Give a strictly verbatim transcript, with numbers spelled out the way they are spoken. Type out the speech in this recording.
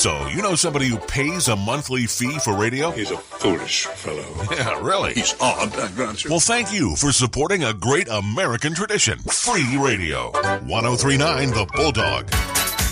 So, you know somebody who pays a monthly fee for radio? He's a foolish fellow. Yeah, really? He's odd, I'm not sure. Well, thank you for supporting a great American tradition. Free radio. ten thirty-nine The Bulldog.